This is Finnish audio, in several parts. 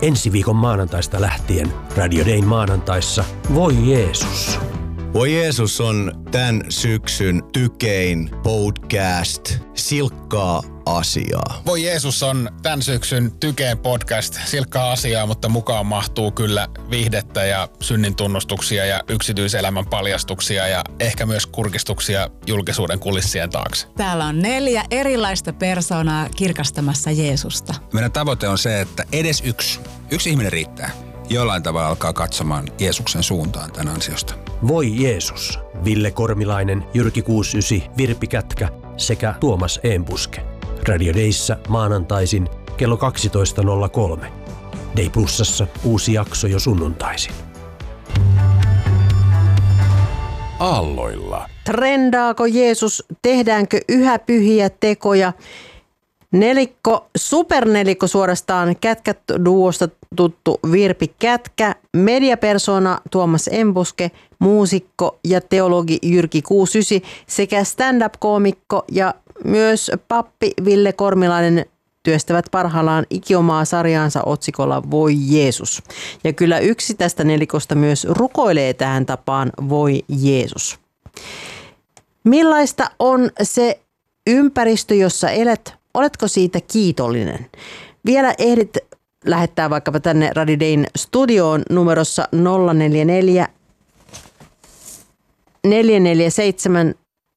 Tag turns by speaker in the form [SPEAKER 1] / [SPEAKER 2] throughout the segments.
[SPEAKER 1] Ensi viikon maanantaista lähtien Radio Dayn maanantaissa Voi Jeesus.
[SPEAKER 2] Voi Jeesus on tämän syksyn tykein podcast silkkaa asiaa.
[SPEAKER 3] Voi Jeesus on tämän syksyn tykein podcast silkkaa asiaa, mutta mukaan mahtuu kyllä viihdettä ja synnin tunnustuksia ja yksityiselämän paljastuksia ja ehkä myös kurkistuksia julkisuuden kulissien taakse.
[SPEAKER 4] Täällä on 4 erilaista persoonaa kirkastamassa Jeesusta.
[SPEAKER 5] Meidän tavoite on se, että edes yksi ihminen riittää. Jollain tavalla alkaa katsomaan Jeesuksen suuntaan tämän ansiosta.
[SPEAKER 1] Voi Jeesus. Ville Kormilainen, Jyrki 69, Virpi Kätkä sekä Tuomas Eembuske. Radio Dayssä maanantaisin kello 12.03. Day Plusassa uusi jakso jo sunnuntaisin.
[SPEAKER 6] Aalloilla.
[SPEAKER 7] Trendaako Jeesus? Tehdäänkö yhä pyhiä tekoja? Supernelikko suorastaan, Kätkä-duosta tuttu Virpi Kätkä, mediapersona Tuomas Eembuske, muusikko ja teologi Jyrki 69 sekä stand-up-koomikko ja myös pappi Ville Kormilainen työstävät parhaillaan ikiomaa sarjaansa otsikolla Voi Jeesus. Ja kyllä yksi tästä nelikosta myös rukoilee tähän tapaan Voi Jeesus. Millaista on se ympäristö, jossa elät? Oletko siitä kiitollinen? Vielä ehdit lähettää vaikkapa tänne Radio Dayn studioon numerossa 044 447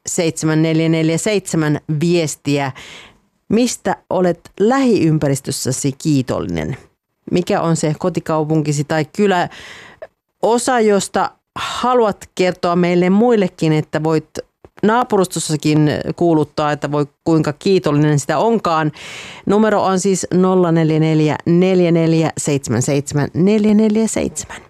[SPEAKER 7] 7447 viestiä. Mistä olet lähiympäristössäsi kiitollinen? Mikä on se kotikaupunkisi tai kylä osa, josta haluat kertoa meille muillekin, että voit naapurustossakin kuuluttaa, että voi kuinka kiitollinen sitä onkaan. Numero on siis 044 4477 447.